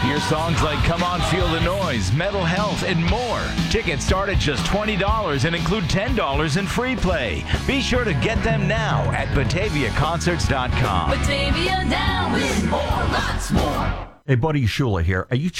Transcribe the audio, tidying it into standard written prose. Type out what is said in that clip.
Hear songs like Come On Feel the Noise, Mental Health, and more. Tickets start at just $20 and include $10 in free play. Be sure to get them now at BataviaConcerts.com. Batavia down with more, lots more. Hey, Buddy Shula here. Are you